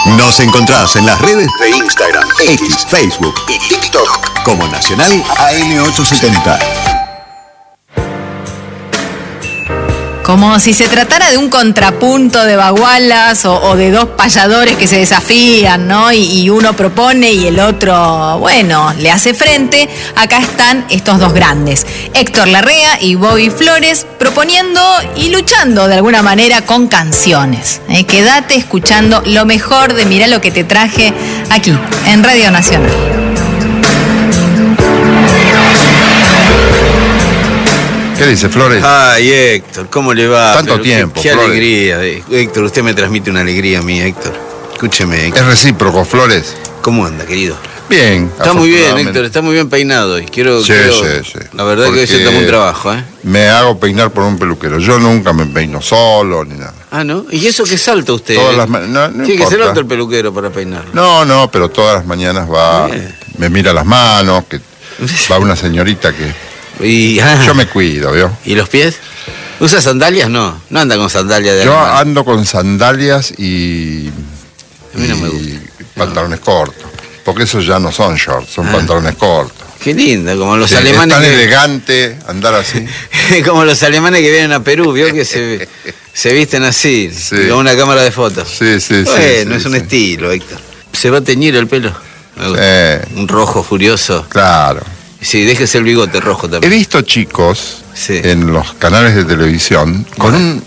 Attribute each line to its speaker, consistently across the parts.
Speaker 1: Nos encontrás en las redes de Instagram, X, Facebook y TikTok como Nacional AM870.
Speaker 2: Como si se tratara de un contrapunto de bagualas o de dos payadores que se desafían, ¿no? Y uno propone y el otro, bueno, le hace frente. Acá están estos dos grandes, Héctor Larrea y Bobby Flores, proponiendo y luchando de alguna manera con canciones. Quédate escuchando lo mejor de Mirá lo que te traje aquí, en Radio Nacional.
Speaker 3: ¿Qué dice, Flores?
Speaker 4: Ay, Héctor, ¿cómo le va?
Speaker 3: Tanto tiempo,
Speaker 4: Qué
Speaker 3: Flores.
Speaker 4: alegría. Héctor, usted me transmite una alegría a mí, Héctor. Escúcheme, Héctor.
Speaker 3: Es recíproco, Flores.
Speaker 4: ¿Cómo anda, querido?
Speaker 3: Bien.
Speaker 4: Está muy bien,
Speaker 3: afortunadamente.
Speaker 4: Héctor, está muy bien peinado. Y quiero,
Speaker 3: Sí.
Speaker 4: La verdad que hoy se
Speaker 3: Porque
Speaker 4: tomó un trabajo, ¿eh?
Speaker 3: Me hago peinar por un peluquero. Yo nunca me peino solo ni nada.
Speaker 4: Ah, ¿no? ¿Y eso que salta usted?
Speaker 3: Todas las no
Speaker 4: Tiene que ser
Speaker 3: importa.
Speaker 4: alto el peluquero para peinarlo.
Speaker 3: No, pero todas las mañanas va,
Speaker 4: Bien.
Speaker 3: me mira las manos, que va una señorita que...
Speaker 4: Y,
Speaker 3: Yo me cuido, ¿vio?
Speaker 4: ¿Y los pies? ¿Usa sandalias? No anda con sandalias de
Speaker 3: Yo
Speaker 4: animal.
Speaker 3: ando con sandalias y...
Speaker 4: A mí no me
Speaker 3: y
Speaker 4: gusta.
Speaker 3: pantalones cortos. Porque esos ya no son shorts, son pantalones cortos.
Speaker 4: Qué lindo, como los
Speaker 3: Sí,
Speaker 4: alemanes.
Speaker 3: es tan
Speaker 4: que-
Speaker 3: elegante andar así.
Speaker 4: Como los alemanes que vienen a Perú, ¿vio? Que se visten así,
Speaker 3: Sí.
Speaker 4: con una cámara de fotos.
Speaker 3: Sí, sí, sí.
Speaker 4: Bueno,
Speaker 3: sí,
Speaker 4: es un
Speaker 3: sí.
Speaker 4: estilo, Héctor. ¿Se va a teñir el pelo? Me gusta. Un rojo furioso.
Speaker 3: Claro.
Speaker 4: Sí, déjese el bigote rojo
Speaker 3: He
Speaker 4: también.
Speaker 3: visto chicos
Speaker 4: Sí.
Speaker 3: en los canales de televisión con un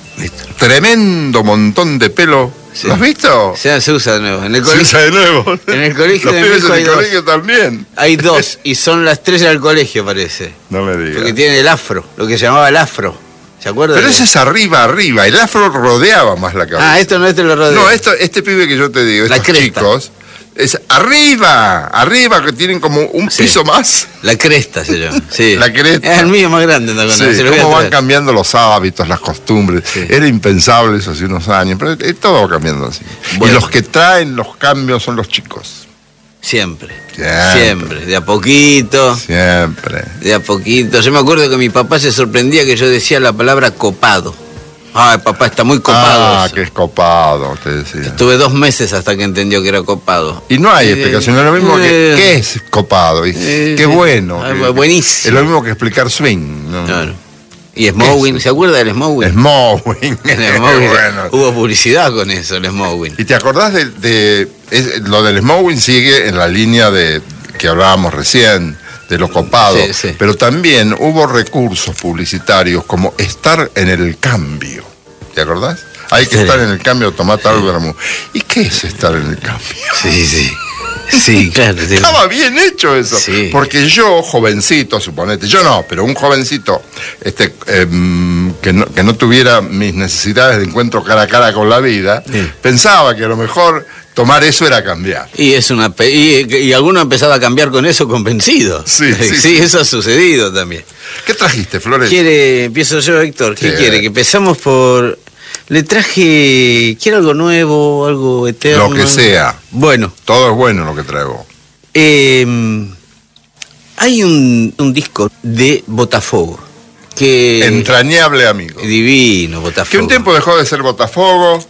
Speaker 3: tremendo montón de pelo.
Speaker 4: Sí.
Speaker 3: ¿Lo has visto?
Speaker 4: Se usa de nuevo. En el
Speaker 3: Se
Speaker 4: colegio,
Speaker 3: usa de nuevo.
Speaker 4: En el colegio
Speaker 3: Los
Speaker 4: de mi
Speaker 3: pibes
Speaker 4: hijo
Speaker 3: en
Speaker 4: hay
Speaker 3: el
Speaker 4: dos.
Speaker 3: colegio también.
Speaker 4: hay dos, y son las 3 del colegio, parece.
Speaker 3: No me digas.
Speaker 4: Porque tiene el afro, lo que se llamaba el afro. ¿Se acuerda?
Speaker 3: Pero ese es arriba. El afro rodeaba más la cabeza.
Speaker 4: esto no lo rodea.
Speaker 3: No, este pibe que yo te digo,
Speaker 4: La
Speaker 3: estos
Speaker 4: cresta.
Speaker 3: chicos, es arriba, que tienen como un
Speaker 4: Sí.
Speaker 3: piso más.
Speaker 4: La cresta se llama. Sí.
Speaker 3: La cresta.
Speaker 4: Es el mío más grande, ¿no?
Speaker 3: Sí,
Speaker 4: Se lo voy a
Speaker 3: cómo van
Speaker 4: traer.
Speaker 3: cambiando los hábitos, las costumbres.
Speaker 4: Sí.
Speaker 3: Era impensable eso hace unos años, pero todo va cambiando así.
Speaker 4: Bueno.
Speaker 3: Y los que traen los cambios son los chicos.
Speaker 4: Siempre.
Speaker 3: Siempre.
Speaker 4: Siempre. De a poquito.
Speaker 3: Siempre.
Speaker 4: De a poquito. Yo me acuerdo que mi papá se sorprendía que yo decía la palabra copado. Ay, papá, está muy copado. eso.
Speaker 3: Que es copado, te decía.
Speaker 4: Estuve 2 meses hasta que entendió que era copado.
Speaker 3: Y no hay explicación, es lo mismo que ¿qué es copado? Y
Speaker 4: Sí.
Speaker 3: qué bueno.
Speaker 4: Ah,
Speaker 3: que-
Speaker 4: buenísimo.
Speaker 3: Es lo mismo que explicar swing. ¿no?
Speaker 4: Claro. Y Smowing, ¿se acuerda del Smowing?
Speaker 3: Smowing.
Speaker 4: El Smowing,
Speaker 3: Bueno.
Speaker 4: hubo publicidad con eso, el Smowing.
Speaker 3: ¿Y te acordás lo del Smowing sigue en la línea de que hablábamos recién, de lo copado?
Speaker 4: Sí, sí.
Speaker 3: Pero también hubo recursos publicitarios como estar en el cambio. ¿Te acordás? Hay que
Speaker 4: Sí.
Speaker 3: estar en el cambio, tomar tal vermú. ¿Y qué es estar en el cambio?
Speaker 4: Sí, sí. Sí, claro. sí.
Speaker 3: Estaba bien hecho eso.
Speaker 4: Sí.
Speaker 3: Porque yo, jovencito, suponete, yo no, pero un jovencito que no tuviera mis necesidades de encuentro cara a cara con la vida,
Speaker 4: Sí.
Speaker 3: pensaba que a lo mejor tomar eso era cambiar.
Speaker 4: Y es y alguno empezaba a cambiar con eso convencido.
Speaker 3: Sí, sí, sí.
Speaker 4: Eso ha sucedido también.
Speaker 3: ¿Qué trajiste, Flores?
Speaker 4: Empiezo yo, Héctor. ¿Qué
Speaker 3: Sí.
Speaker 4: quiere? Que empezamos por. Le traje. ¿Quiere algo nuevo, algo eterno?
Speaker 3: Lo que sea.
Speaker 4: Bueno,
Speaker 3: Todo es bueno lo que traigo.
Speaker 4: hay un disco de Botafogo. Que.
Speaker 3: Entrañable amigo.
Speaker 4: Divino, Botafogo.
Speaker 3: Que un tiempo dejó de ser Botafogo